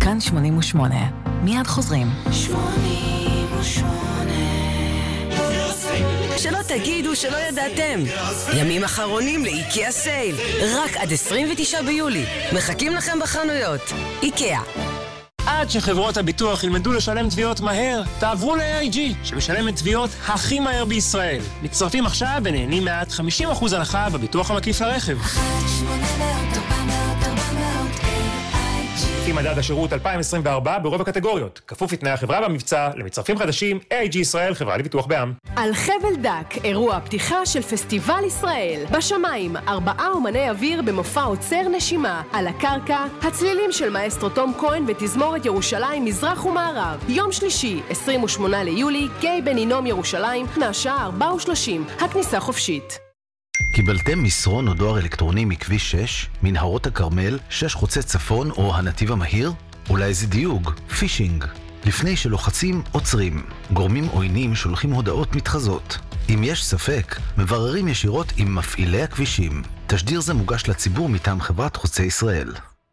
כאן 88. מיד חוזרים. 88. שלא תגידו שלא ידעתם. ימים אחרונים לאיקאה סייל. רק עד 29 ביולי. מחכים לכם בחנויות. איקאה. עד שחברות הביטוח ילמדו לשלם תביעות מהר, תעברו ל-AIG, שמשלמת תביעות הכי מהר בישראל. מצטרפים עכשיו ונהנים מעט 50% הנחה בביטוח המקיף לרכב. לפי מדד השירות 2024 ברוב הקטגוריות. כפוף לתנאי החברה במבצע, למצטרפים חדשים, AIG ישראל, חברה לביטוח בע"מ. על חבל דק, אירוע פתיחה של פסטיבל ישראל. בשמיים, 4 אומני אוויר במופע עוצר נשימה. על הקרקע, הצלילים של מאסטרו תום כהן ותזמורת ירושלים מזרח ומערב. יום שלישי, 28 ליולי, גיא בן הינום ירושלים, מהשעה 4:30. הכניסה חופשית. קיבלתם מסרון או דואר אלקטרוני מכביש 6, מנהרות הכרמל, 6 חוצה צפון או הנתיב המהיר? אולי זה דיוג, פישינג. לפני שלוחצים, עוצרים. גורמים עוינים שולחים הודעות מתחזות. אם יש ספק, מבררים ישירות עם מפעילי הכבישים. תשדיר זה מוגש לציבור מטעם חברת חוצה ישראל.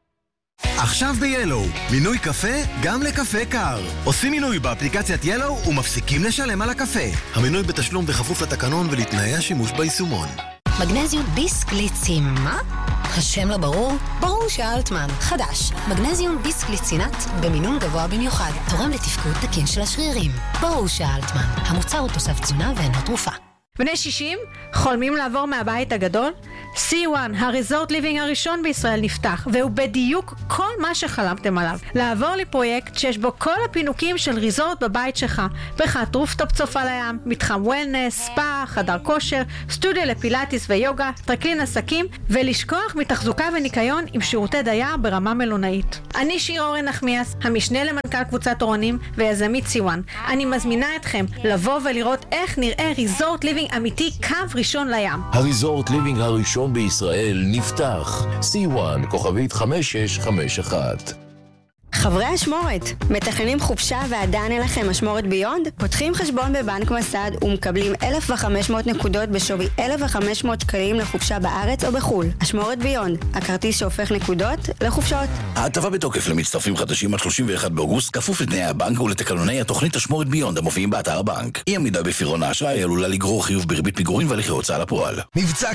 עכשיו ב-Yellow, מינוי קפה גם לקפה קר. עושים מינוי באפליקציית Yellow ומפסיקים לשלם על הקפה. המינוי בתשלום בכפוף לתקנון ולתנאי השימוש ביישומון. מגנזיום ביסקליצין, מה? השם לא ברור? ברור שאלטמן. חדש, מגנזיום ביסקליצינט במינון גבוה במיוחד, תורם לתפקוד תקין של השרירים. ברור שאלטמן. המוצר הוא תוסף תזונה ואינו תרופה. בני 60, חולמים לעבור מהבית הגדול? C1, הריזורט ליבינג הראשון בישראל נפתח, והוא בדיוק כל מה שחלמתם עליו. לעבור לפרויקט שיש בו כל הפינוקים של ריזורט בבית שלך. בריכת רופטופ צופה לים, מתחם וולנס, ספא, חדר כושר, סטודיו לפילאטיס ויוגה, טרקלין עסקים, ולשכוח מתחזוקה וניקיון עם שירותי דייר ברמה מלונאית. אני שיר אורן נחמיאס, המשנה למנכ"ל קבוצת אורנים ויזמית C1. אני מזמינה אתכם לבוא ולראות איך נראה ריזורט ליבינג אמיתי קו ראשון לים. הריזורט ליבינג הראשון בישראל נפתח. C1 כוכבית 5651. חברי השמורת, מתכננים חופשה ועדיין אין לכם משמורת ביונד? פותחים חשבון בבנק מסד ומקבלים 1,500 נקודות בשווי 1,500 שקלים לחופשה בארץ או בחול. השמורת ביונד, הכרטיס שהופך נקודות לחופשות. ההטבה בתוקף למצטרפים חדשים עד 31 באוגוסט, כפוף לתנאי הבנק ולתקנוני התוכנית השמורת ביונד המופיעים באתר הבנק. אי עמידה בפירעון האשראי עלולה לגרור חיוב בריבית פיגורים והליכי הוצאה לפועל. מבצע